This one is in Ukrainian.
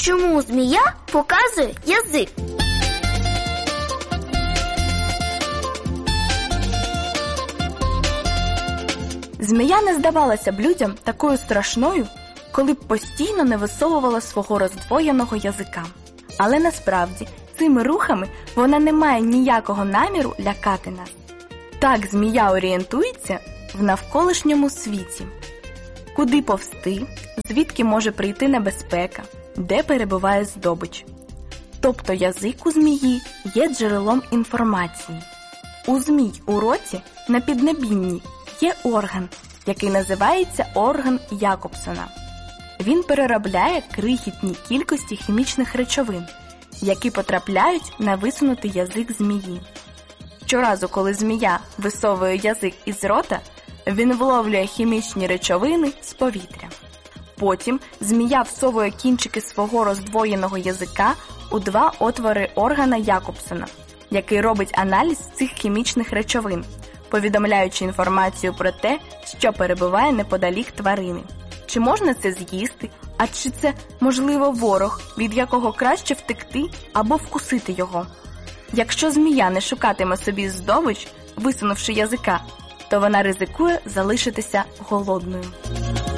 Чому змія показує язик? Змія не здавалася б людям такою страшною, коли б постійно не висовувала свого роздвоєного язика. Але насправді цими рухами вона не має ніякого наміру лякати нас. Так змія орієнтується в навколишньому світі. Куди повсти, звідки може прийти небезпека, де перебуває здобич. Тобто язик у змії є джерелом інформації. У змій у роті на піднебінні є орган, який називається орган Якобсона. Він переробляє крихітні кількості хімічних речовин, які потрапляють на висунутий язик змії. Щоразу, коли змія висовує язик із рота, він вловлює хімічні речовини з повітря. Потім змія всовує кінчики свого роздвоєного язика у два отвори органа Якобсона, який робить аналіз цих хімічних речовин, повідомляючи інформацію про те, що перебуває неподалік тварини. Чи можна це з'їсти, а чи це, можливо, ворог, від якого краще втекти або вкусити його? Якщо змія не шукатиме собі здобич, висунувши язика, то вона ризикує залишитися голодною.